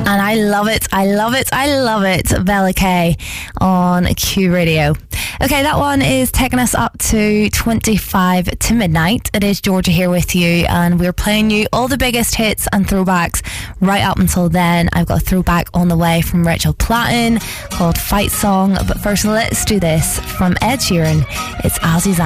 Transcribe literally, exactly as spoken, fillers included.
And I love it, I love it, I love it. Bella K on Q Radio. Okay, that one is taking us up to twenty-five to midnight. It is Georgia here with you, and we're playing you all the biggest hits and throwbacks right up until then. I've got a throwback on the way from Rachel Platten called Fight Song. But first, let's do this from Ed Sheeran. It's As Is